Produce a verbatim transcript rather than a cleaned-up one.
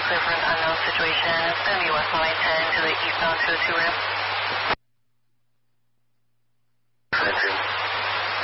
clear for an unknown situation. It's going to be westbound I ten to the eastbound two oh two ramp.